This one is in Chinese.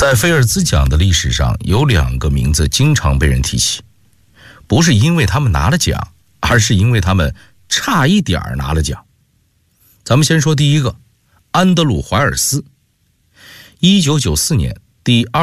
在菲尔兹奖的历史上，有2个名字经常被人提起，不是因为他们拿了奖，而是因为他们差一点拿了奖。咱们先说第一个，安德鲁·怀尔斯。1994年第